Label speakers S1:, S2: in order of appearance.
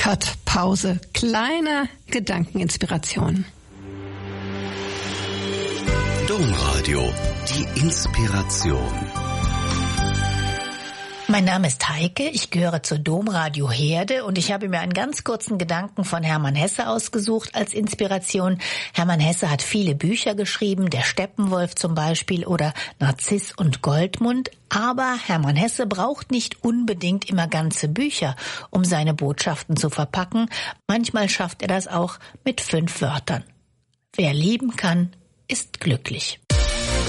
S1: Cut, Pause, kleine Gedankeninspiration.
S2: Domradio, die Inspiration.
S3: Mein Name ist Heike, ich gehöre zur Domradio Herde und ich habe mir einen ganz kurzen Gedanken von Hermann Hesse ausgesucht als Inspiration. Hermann Hesse hat viele Bücher geschrieben, Der Steppenwolf zum Beispiel oder Narziss und Goldmund. Aber Hermann Hesse braucht nicht unbedingt immer ganze Bücher, um seine Botschaften zu verpacken. Manchmal schafft er das auch mit 5 Wörtern. Wer lieben kann, ist glücklich.